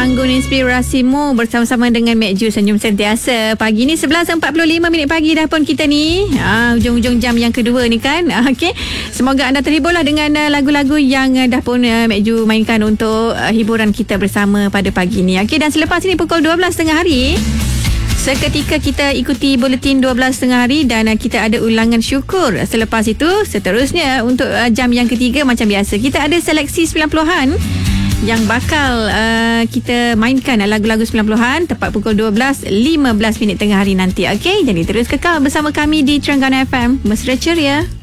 Anggun inspirasimu bersama-sama dengan Mek Ju Senyum Sentiasa. Pagi ni 11.45 pagi dah pun kita ni. Hujung-hujung jam yang kedua ni kan. Okey. Semoga anda terhiburlah dengan lagu-lagu yang dah pun Mek Ju mainkan untuk hiburan kita bersama pada pagi ni. Okey, dan selepas ini pukul 12.30 hari, seketika kita ikuti buletin 12.30 hari dan kita ada ulangan syukur. Selepas itu, seterusnya untuk jam yang ketiga macam biasa, kita ada seleksi 90-an yang bakal kita mainkan lagu-lagu 90-an tepat pukul 12.15 tengah hari nanti. Okey, jadi terus kekal bersama kami di Terengganu FM. Mesra ceria.